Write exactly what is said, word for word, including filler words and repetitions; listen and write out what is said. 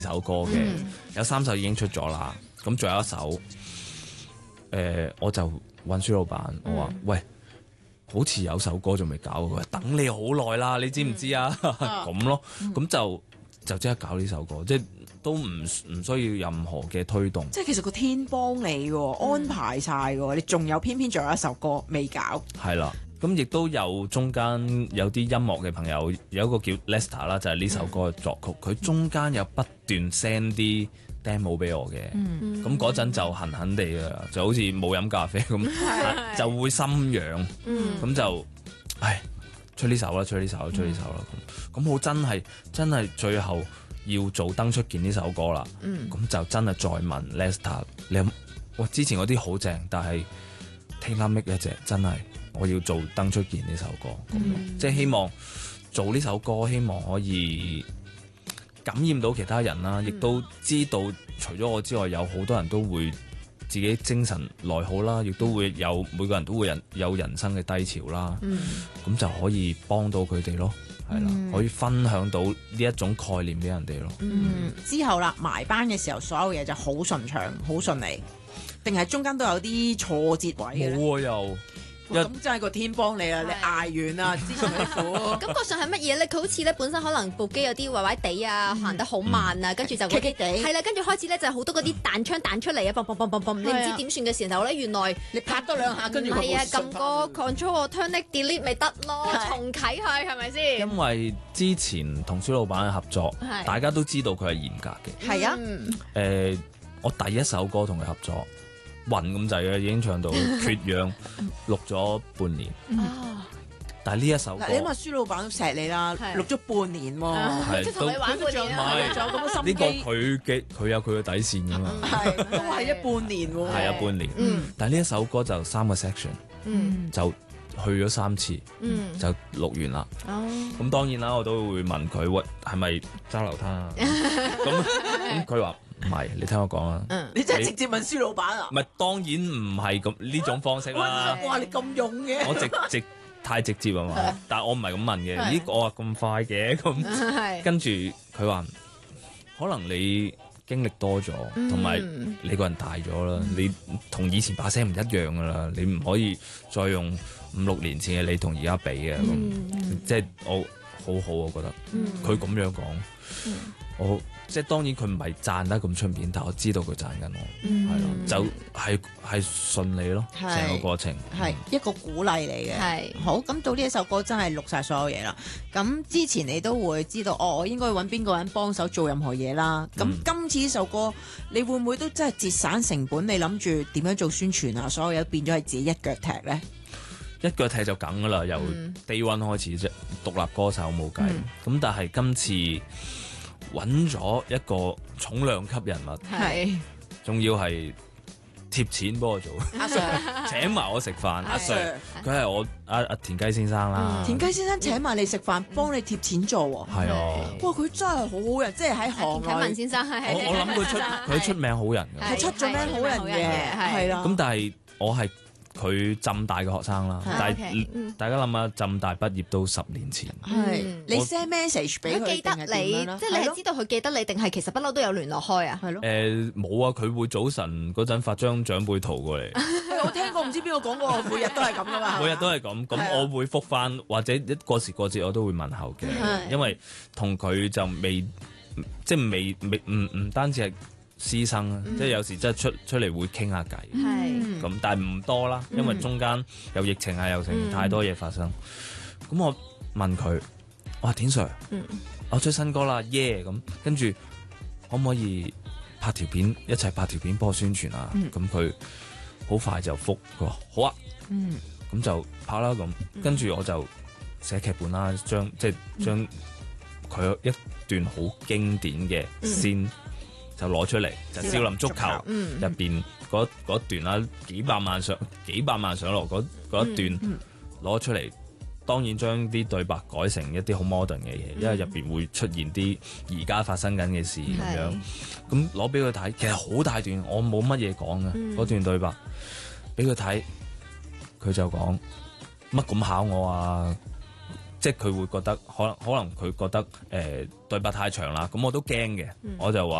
首歌嘅，嗯、有三首已經出咗啦，咁仲有一首，誒、呃，我就揾書老闆，我話、嗯、喂，好似有首歌仲未搞，佢話等你好耐啦，你知唔知啊？咁、嗯、咯，咁、嗯、就就即刻搞呢首歌，即係都唔唔需要任何嘅推動。 即係其實個天幫你嘅，嗯、安排晒嘅，你仲有偏偏仲有一首歌未搞。 係啦。咁亦都有中間有啲音樂嘅朋友，有一個叫 Lester 啦，就係呢首歌嘅作曲。佢、嗯、中間有不斷 send 啲 demo 俾我嘅，咁嗰陣就痕痕地嘅，就好似冇飲咖啡咁，嗯、就會心癢，咁、嗯、就唉出呢首啦，出呢首啦，出呢首啦。咁咁好真係真係最後要做燈出現呢首歌啦。咁、嗯、就真係再問 Lester， 你有哇之前嗰啲好正，但係 Taylor Make 一隻真係。我要做燈出現呢首歌，嗯、即係希望做呢首歌，希望可以感染到其他人啦，亦、嗯、都知道除咗我之外，有好多人都會自己精神內耗啦，亦都會有每個人都會人有人生嘅低潮啦，咁、嗯、就可以幫到佢哋咯，係啦，嗯、可以分享到呢一種概念俾人哋咯。 嗯嗯、之後啦，埋班嘅時候，所有嘢就好順暢，好順利，定係中間都有啲挫折位嘅咧？ 冇啊，又。 咁真係個天幫你啦！你捱完啦，之前嘅苦。 感覺上係乜嘢咧？佢好似咧本身可能部機有啲壞壞地啊，行得好慢啊，跟住就棘棘地。係啦，跟住開始咧就好多嗰啲彈槍彈出嚟啊，嘣嘣嘣嘣嘣，你唔知點算嘅時候咧，原來你拍多兩下，跟住係啊，撳個 control turn delete 咪得咯，重啟佢係咪先？ 因為之前同蕭老闆嘅合作，大家都知道佢係嚴格嘅。 係啊， 誒，我第一首歌同佢合作。暈咁滯嘅，已經唱到缺氧，錄咗半年。啊、但係呢一首歌， 你諗下，舒老闆都錫你啦，是錄咗半年喎， 即係同你玩半年啊！ 仲有咁多心機。 呢個佢嘅佢有佢嘅底線㗎嘛？ 係都係一半年喎。 係啊，半年。嗯、但係呢一首歌就三個 section，、嗯、就去咗三次，嗯、就錄完啦。咁、哦、當然啦，我都會問佢喂，係咪揸流攤啊？咁咁佢話。唔係，你聽我講啊！ 嗯、你真係直接問舒老闆啊？ 唔係，當然唔係咁呢種方式啦。 哇！你咁勇嘅， 我直直太直接啊嘛。但係我唔係咁問嘅。咦，我話咁快嘅咁，跟住佢話可能你經歷多咗，同埋、嗯、你個人大咗啦，嗯、你同以前把聲唔一樣噶啦，你唔可以再用五六年前嘅你同而家比嘅咁。嗯、即係我好好，我覺得佢咁、嗯、樣講，嗯、我。即係當然佢唔係讚得咁出面，但我知道佢讚緊我，係咯、嗯，就係係順利咯，成是個過程係一個鼓勵嚟嘅。係是好咁到呢一首歌真係錄晒所有嘢啦。咁之前你都會知道，哦，我應該揾邊個人幫手做任何嘢啦。咁、嗯、今次呢首歌，你會唔會都真係節省成本？你諗住點樣做宣傳啊？所有嘢變咗係自己一腳踢咧？ 一腳踢就梗噶啦，由 day one 開始啫，獨立歌手冇計。咁、嗯、但係今次。揾咗一個重量級人物，係，仲要係貼錢幫我做，阿 Sir 請埋我食飯，阿 Sir 佢係我阿阿田雞先生啦， 田雞先生請埋你食飯，幫你貼錢做喎， 係啊， 哇佢真係好好人，即係喺行田啟文先生係， 我我諗佢出佢出名好人嘅， 係出咗名好人嘅，係啦， 咁但係我係。佢浸大嘅學生啦，但係大家諗下，浸大畢業都十年前。 係你 send message 俾佢， 記得你，即係你係知道佢記得你，定係其實不嬲都有聯絡開啊？係咯。 誒冇啊，佢會早晨嗰陣發張長輩圖過嚟。 我聽過，唔知邊個講過，每日都係咁噶嘛。 每日都係咁，咁我會覆返，或者一過時過節我都會問候嘅，因為同佢就未即係未未唔唔單止係。師生啦，嗯、即係有時真係出出嚟會傾下偈，咁、嗯、但係唔多啦，因為中間有疫情啊，又成太多嘢發生。咁、嗯、我問佢，我話田 Sir，、嗯、我出新歌啦，耶、yeah！咁跟住可唔可以拍條片，一齊拍條片幫我宣傳啊？咁佢好快就覆，佢話好啊，咁、嗯、就拍啦咁。跟住我就寫劇本啦，將即係將佢一段好經典嘅先。就攞出嚟，就少林足球入邊嗰嗰段啦，幾百萬上幾百萬上落嗰嗰一段攞出嚟，當然將啲對白改成一啲好 modern 嘅嘢，因為入邊會出現啲而家發生緊嘅事咁樣，咁攞俾佢睇，其實好大段，我冇乜嘢講嘅嗰段對白，俾佢睇，佢就講乜咁考我啊？ 即係佢會覺得可能可能佢覺得誒、呃、對白太長啦，咁我都驚嘅，我就話